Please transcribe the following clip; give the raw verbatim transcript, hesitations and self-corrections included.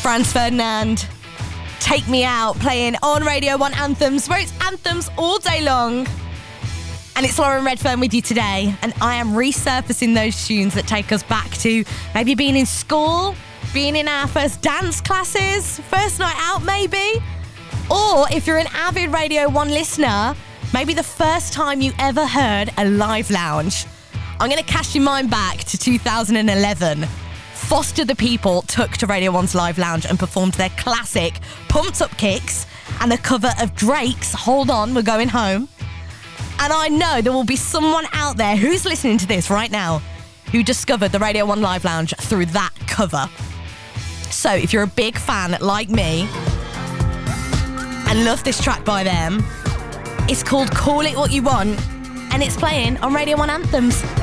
Franz Ferdinand, Take Me Out, playing on Radio one Anthems, where it's anthems all day long. And it's Lauren Redfern with you today, and I am resurfacing those tunes that take us back to maybe being in school, being in our first dance classes, first night out maybe. Or if you're an avid Radio one listener, maybe the first time you ever heard a live lounge. I'm going to cast your mind back to two thousand eleven. Foster the People took to Radio one's Live Lounge and performed their classic Pumped Up Kicks and a cover of Drake's Hold On, We're Going Home. And I know there will be someone out there who's listening to this right now who discovered the Radio one Live Lounge through that cover. So if you're a big fan like me and love this track by them, it's called Call It What You Want, and it's playing on Radio one Anthems.